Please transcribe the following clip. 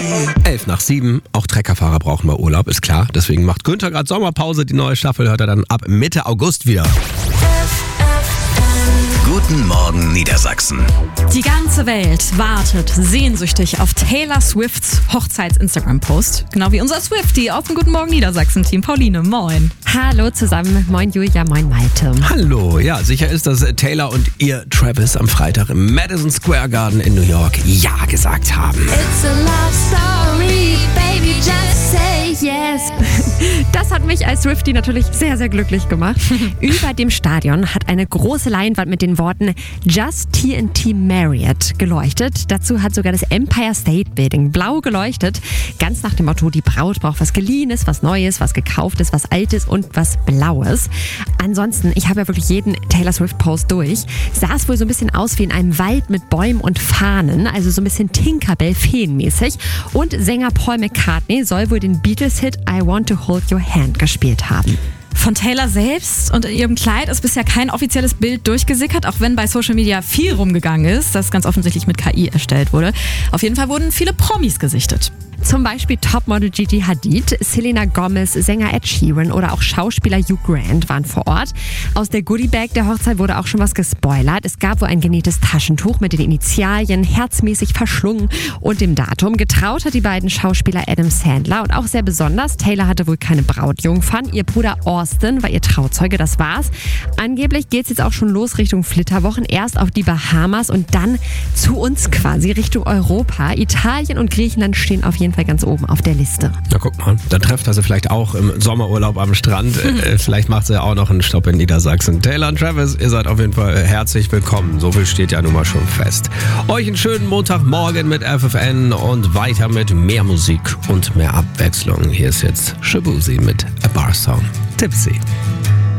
6:11, auch Treckerfahrer brauchen mal Urlaub, ist klar. Deswegen macht Günther gerade Sommerpause. Die neue Staffel hört er dann ab Mitte August wieder. Guten Morgen Niedersachsen. Die ganze Welt wartet sehnsüchtig auf Taylor Swifts Hochzeits-Instagram-Post. Genau wie unser Swiftie auf dem Guten Morgen Niedersachsen-Team. Pauline, moin. Hallo zusammen, moin Julia, moin Malte. Hallo, ja, sicher ist, dass Taylor und ihr Travis am Freitag im Madison Square Garden in New York Ja gesagt haben. It's a love story, baby, just say yes. Das hat mich als Swiftie natürlich sehr, sehr glücklich gemacht. Über dem Stadion hat eine große Leinwand mit den Worten Just TNT Marriott geleuchtet. Dazu hat sogar das Empire State Building blau geleuchtet. Ganz nach dem Motto, die Braut braucht was Geliehenes, was Neues, was Gekauftes, was Altes und was Blaues. Ansonsten, ich habe ja wirklich jeden Taylor Swift Post durch. Sah es wohl so ein bisschen aus wie in einem Wald mit Bäumen und Fahnen, also so ein bisschen Tinkerbell-Feen-mäßig. Und Sänger Paul McCartney soll wohl den Beatles-Hit I Want to Hold Your Hand gespielt haben. Von Taylor selbst und ihrem Kleid ist bisher kein offizielles Bild durchgesickert, auch wenn bei Social Media viel rumgegangen ist, das ganz offensichtlich mit KI erstellt wurde. Auf jeden Fall wurden viele Promis gesichtet. Zum Beispiel Topmodel Gigi Hadid, Selena Gomez, Sänger Ed Sheeran oder auch Schauspieler Hugh Grant waren vor Ort. Aus der Goodiebag der Hochzeit wurde auch schon was gespoilert. Es gab wohl ein genähtes Taschentuch mit den Initialien, herzmäßig verschlungen und dem Datum. Getraut hat die beiden Schauspieler Adam Sandler und auch sehr besonders, Taylor hatte wohl keine Brautjungfern. Ihr Bruder Austin war ihr Trauzeuge, das war's. Angeblich geht's jetzt auch schon los Richtung Flitterwochen. Erst auf die Bahamas und dann zu uns quasi Richtung Europa. Italien und Griechenland stehen auf jeden Fall ganz oben auf der Liste. Na guck mal, dann trefft er sie vielleicht auch im Sommerurlaub am Strand. Vielleicht macht sie ja auch noch einen Stopp in Niedersachsen. Taylor und Travis, ihr seid auf jeden Fall herzlich willkommen. So viel steht ja nun mal schon fest. Euch einen schönen Montagmorgen mit FFN und weiter mit mehr Musik und mehr Abwechslung. Hier ist jetzt Shabuzi mit A Bar Song. Tipsy.